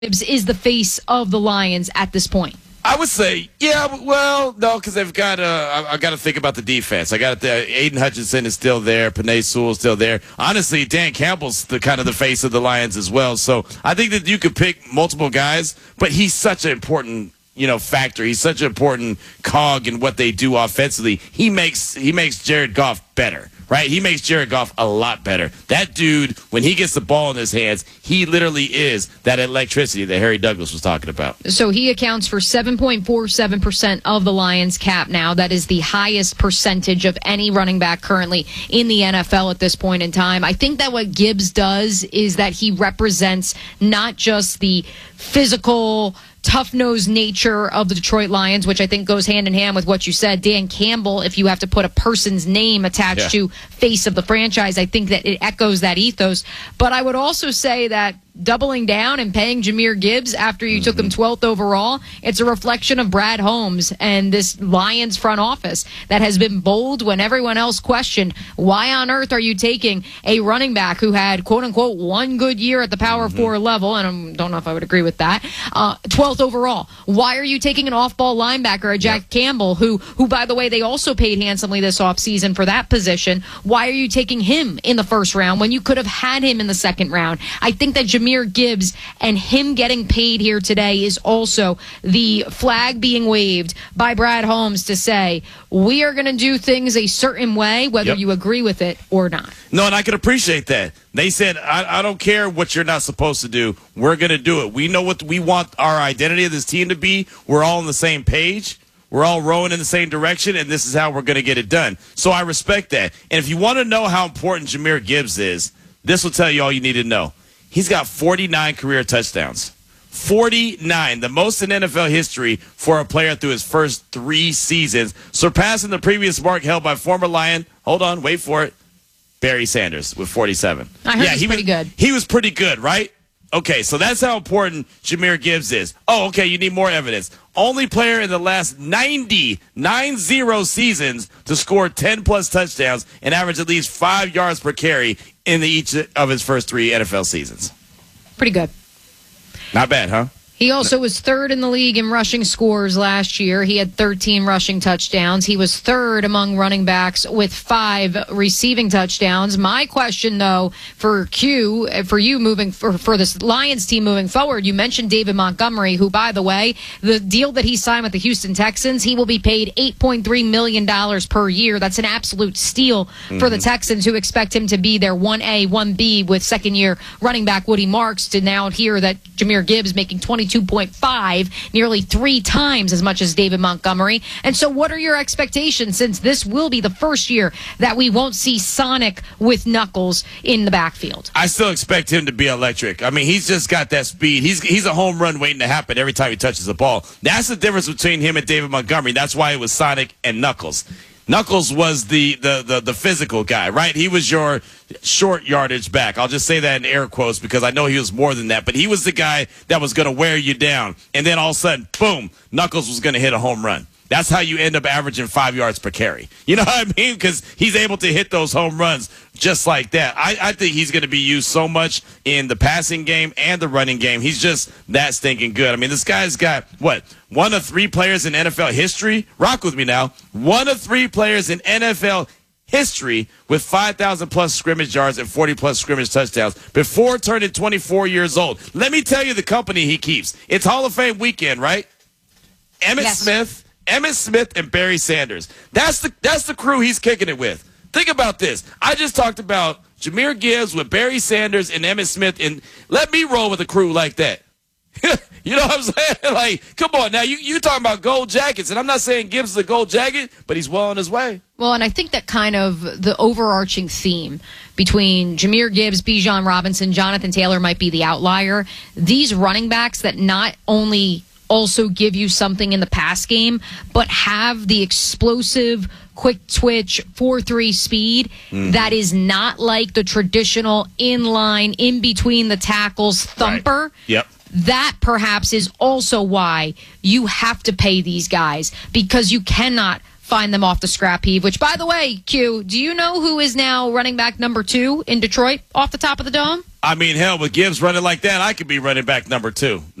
Gibbs is the face of the Lions at this point. I would say, yeah, well, no, because they've got I got to think about the defense. I got Aiden Hutchinson is still there, Penei Sewell is still there. Honestly, Dan Campbell's the kind of the face of the Lions as well. So I think that you could pick multiple guys, but he's such an important factor. He's such an important cog in what they do offensively. He makes Jared Goff better, right? He makes Jared Goff a lot better. That dude, when he gets the ball in his hands, he literally is that electricity that Harry Douglas was talking about. So he accounts for 7.47% of the Lions cap now. That is the highest percentage of any running back currently in the NFL at this point in time. I think that what Gibbs does is that he represents not just the physical, tough-nosed nature of the Detroit Lions, which I think goes hand in hand with what you said. Dan Campbell, if you have to put a person's name attached to face of the franchise, I think that it echoes that ethos. But I would also say that doubling down and paying Jahmyr Gibbs after you took him 12th overall, it's a reflection of Brad Holmes and this Lions front office that has been bold when everyone else questioned, why on earth are you taking a running back who had, quote-unquote, one good year at the Power 4 level, and I don't know if I would agree with that, 12th overall. Why are you taking an off-ball linebacker, a Jack Campbell, who, by the way, they also paid handsomely this offseason for that position? Why are you taking him in the first round when you could have had him in the second round? I think that Jahmyr Gibbs and him getting paid here today is also the flag being waved by Brad Holmes to say, we are going to do things a certain way, whether you agree with it or not. No, and I can appreciate that. They said, I don't care what you're not supposed to do. We're going to do it. We know what we want our identity of this team to be. We're all on the same page. We're all rowing in the same direction, and this is how we're going to get it done. So I respect that. And if you want to know how important Jahmyr Gibbs is, this will tell you all you need to know. He's got 49 career touchdowns. 49, the most in NFL history for a player through his first 3 seasons, surpassing the previous mark held by former Lion, hold on, wait for it, Barry Sanders with 47. I heard he's pretty good. He was pretty good, right? Okay, so that's how important Jahmyr Gibbs is. Oh, okay, you need more evidence. Only player in the last 90 seasons to score 10-plus touchdowns and average at least 5 yards per carry in each of his first 3 NFL seasons. Pretty good. Not bad, huh? He also was third in the league in rushing scores last year. He had 13 rushing touchdowns. He was third among running backs with 5 receiving touchdowns. My question, though, for Q, for you for this Lions team moving forward, you mentioned David Montgomery, who, by the way, the deal that he signed with the Houston Texans, he will be paid $8.3 million per year. That's an absolute steal for the Texans, who expect him to be their 1A, 1B with second-year running back Woody Marks, to now hear that Jahmyr Gibbs making 22.5, nearly 3 times as much as David Montgomery. And so what are your expectations, since this will be the first year that we won't see Sonic with Knuckles in the backfield? I still expect him to be electric. I mean, he's just got that speed. He's a home run waiting to happen every time he touches the ball. That's the difference between him and David Montgomery. That's why it was Sonic and Knuckles. Knuckles was the physical guy, right? He was your short yardage back. I'll just say that in air quotes because I know he was more than that. But he was the guy that was going to wear you down. And then all of a sudden, boom, Knuckles was going to hit a home run. That's how you end up averaging 5 yards per carry. You know what I mean? Because he's able to hit those home runs just like that. I think he's going to be used so much in the passing game and the running game. He's just that stinking good. I mean, this guy's got, what, 1 of 3 players in NFL history? Rock with me now. 1 of 3 players in NFL history with 5,000-plus scrimmage yards and 40-plus scrimmage touchdowns before turning 24 years old. Let me tell you the company he keeps. It's Hall of Fame weekend, right? Emmitt Smith and Barry Sanders. That's the crew he's kicking it with. Think about this. I just talked about Jahmyr Gibbs with Barry Sanders and Emmitt Smith, and let me roll with a crew like that. You know what I'm saying? Like, come on now. You talking about gold jackets, and I'm not saying Gibbs is a gold jacket, but he's well on his way. Well, and I think that kind of the overarching theme between Jahmyr Gibbs, Bijan Robinson, Jonathan Taylor might be the outlier. These running backs that not only also give you something in the pass game, but have the explosive, quick twitch, 4.3 speed that is not like the traditional inline, in between the tackles thumper. Right. Yep. That perhaps is also why you have to pay these guys, because you cannot find them off the scrap heap, which, by the way, Q, do you know who is now running back number 2 in Detroit off the top of the dome? I mean, hell, with Gibbs running like that, I could be running back number 2.